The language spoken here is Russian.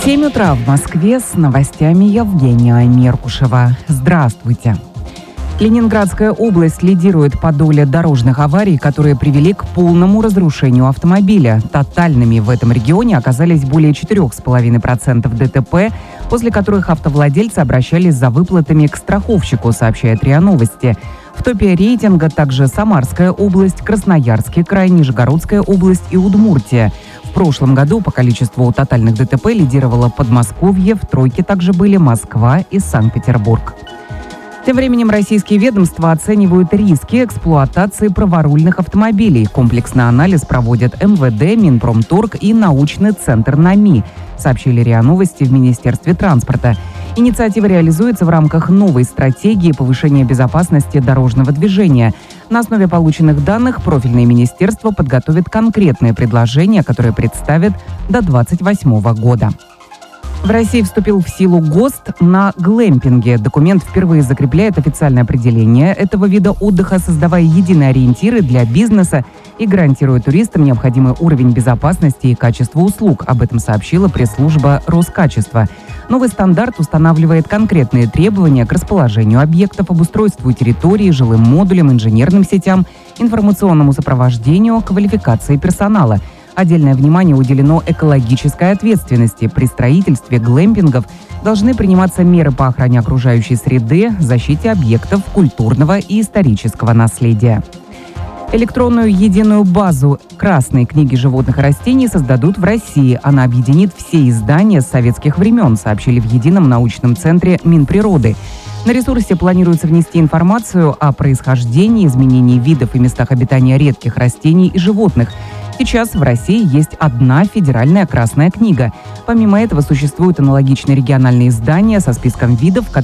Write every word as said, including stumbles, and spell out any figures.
семь утра в Москве, с новостями Евгения Меркушева. Здравствуйте. Ленинградская область лидирует по доле дорожных аварий, которые привели к полному разрушению автомобиля. Тотальными в этом регионе оказались более четыре целых пять десятых процента ДТП, после которых автовладельцы обращались за выплатами к страховщику, сообщает РИА Новости. В топе рейтинга также Самарская область, Красноярский край, Нижегородская область и Удмуртия. В прошлом году по количеству тотальных ДТП лидировало Подмосковье, в тройке также были Москва и Санкт-Петербург. Тем временем российские ведомства оценивают риски эксплуатации праворульных автомобилей. Комплексный анализ проводят эм вэ дэ, Минпромторг и научный центр НАМИ, сообщили РИА Новости в Министерстве транспорта. Инициатива реализуется в рамках новой стратегии повышения безопасности дорожного движения. На основе полученных данных профильное министерство подготовит конкретные предложения, которые представит до двадцать восьмого года. В России вступил в силу ГОСТ на глэмпинге. Документ впервые закрепляет официальное определение этого вида отдыха, создавая единые ориентиры для бизнеса и гарантируя туристам необходимый уровень безопасности и качества услуг. Об этом сообщила пресс-служба Роскачества. Новый стандарт устанавливает конкретные требования к расположению объектов, обустройству территории, жилым модулям, инженерным сетям, информационному сопровождению, квалификации персонала. Отдельное внимание уделено экологической ответственности. При строительстве глэмпингов должны приниматься меры по охране окружающей среды, защите объектов культурного и исторического наследия. Электронную единую базу Красной книги животных и растений создадут в России. Она объединит все издания с советских времен, сообщили в Едином научном центре Минприроды. На ресурсе планируется внести информацию о происхождении, изменении видов и местах обитания редких растений и животных. Сейчас в России есть одна федеральная Красная книга. Помимо этого существуют аналогичные региональные издания со списком видов, которые